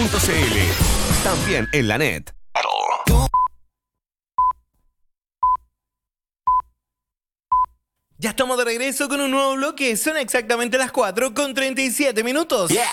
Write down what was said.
También en la net. Ya estamos de regreso con un nuevo bloque. Son exactamente las 4:37.